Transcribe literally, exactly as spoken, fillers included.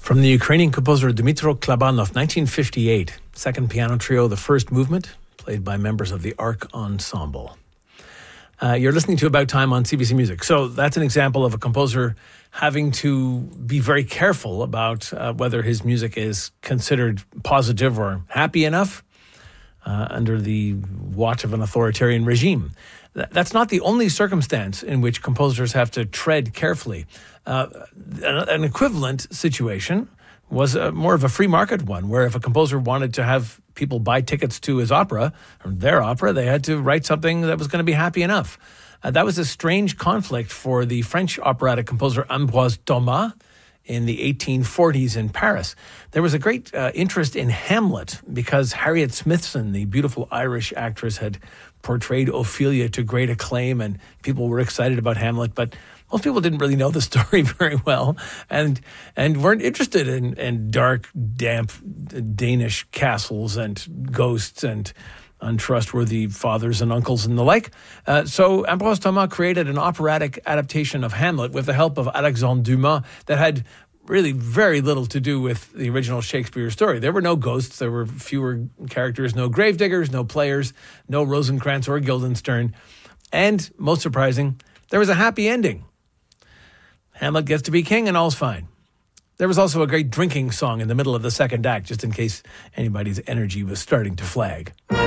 From the Ukrainian composer Dmytro Klabanov, nineteen fifty-eight, second piano trio, the first movement, played by members of the Arc Ensemble. Uh, you're listening to About Time on C B C Music. So that's an example of a composer having to be very careful about uh, whether his music is considered positive or happy enough uh, under the watch of an authoritarian regime. Th- that's not the only circumstance in which composers have to tread carefully. Uh, an, an equivalent situation was a, more of a free market one, where if a composer wanted to have people buy tickets to his opera, or their opera, they had to write something that was going to be happy enough. Uh, that was a strange conflict for the French operatic composer Ambroise Thomas in the eighteen forties in Paris. There was a great uh, interest in Hamlet because Harriet Smithson, the beautiful Irish actress, had portrayed Ophelia to great acclaim, and people were excited about Hamlet, but most people didn't really know the story very well and and weren't interested in, in dark, damp Danish castles and ghosts and untrustworthy fathers and uncles and the like. Uh, so Ambroise Thomas created an operatic adaptation of Hamlet with the help of Alexandre Dumas that had really very little to do with the original Shakespeare story. There were no ghosts, there were fewer characters, no gravediggers, no players, no Rosencrantz or Guildenstern. And, most surprising, there was a happy ending. Hamlet gets to be king and all's fine. There was also a great drinking song in the middle of the second act, just in case anybody's energy was starting to flag.